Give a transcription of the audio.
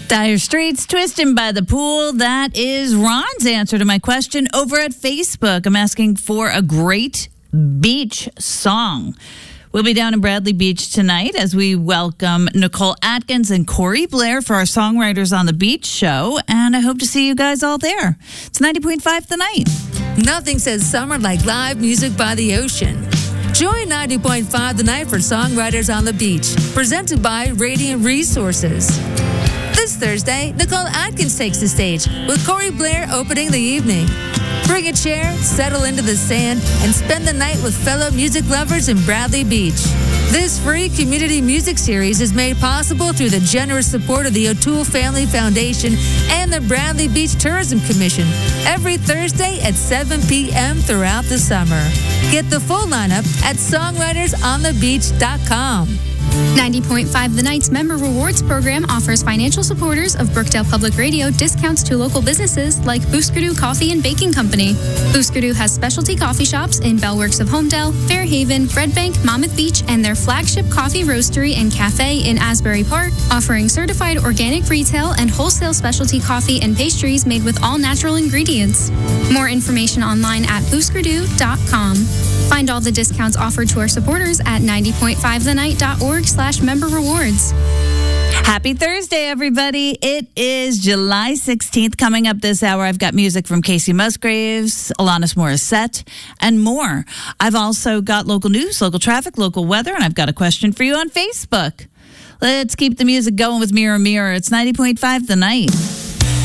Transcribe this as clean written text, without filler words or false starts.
Dire Straits, Twisting by the Pool. That is Ron's answer to my question over at Facebook. I'm asking for a great beach song. We'll be down in Bradley Beach tonight as we welcome Nicole Atkins and Corey Blair for our Songwriters on the Beach show. And I hope to see you guys all there. It's 90.5 The Night. Nothing says summer like live music by the ocean. Join 90.5 The Night for Songwriters on the Beach, presented by Radiant Resources. This Thursday, Nicole Atkins takes the stage with Corey Blair opening the evening. Bring a chair, settle into the sand, and spend the night with fellow music lovers in Bradley Beach. This free community music series is made possible through the generous support of the O'Toole Family Foundation and the Bradley Beach Tourism Commission every Thursday at 7 p.m. throughout the summer. Get the full lineup at songwritersonthebeach.com. 90.5 The Night's Member Rewards Program offers financial supporters of Brookdale Public Radio discounts to local businesses like Booskerdoo Coffee and Baking Company. Booskerdoo has specialty coffee shops in Bellworks of Homedale, Fairhaven, Red Bank, Monmouth Beach, and their flagship coffee roastery and cafe in Asbury Park, offering certified organic retail and wholesale specialty coffee and pastries made with all natural ingredients. More information online at booskerdoo.com. Find all the discounts offered to our supporters at 90.5thenight.org/member rewards. Happy Thursday, everybody. It is July 16th. Coming up this hour, I've got music from Casey Musgraves, Alanis Morissette, and more. I've also got local news, local traffic, local weather, and I've got a question for you on Facebook. Let's keep the music going with Mirror Mirror. It's 90.5 The Night.